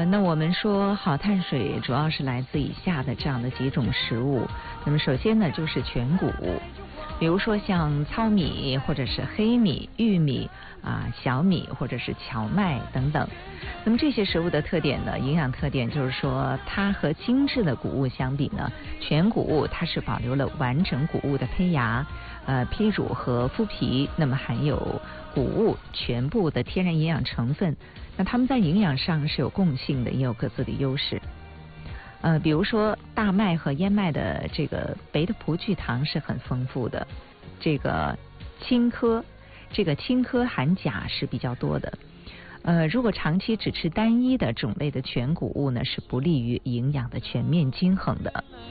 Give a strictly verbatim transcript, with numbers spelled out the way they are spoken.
那我们说好碳水主要是来自以下的这样的几种食物。那么首先呢就是全谷物，比如说像糙米或者是黑米、玉米啊、小米或者是荞麦等等。那么这些食物的特点呢，营养特点就是说，它和精致的谷物相比呢，全谷物它是保留了完整谷物的胚芽、呃胚乳和麸皮，那么含有谷物全部的天然营养成分。那它们在营养上是有共性的，也有各自的优势。呃，比如说大麦和燕麦的这个贝塔葡聚糖是很丰富的，这个青稞，这个青稞含钾是比较多的。呃，如果长期只吃单一的种类的全谷物呢，是不利于营养的全面均衡的。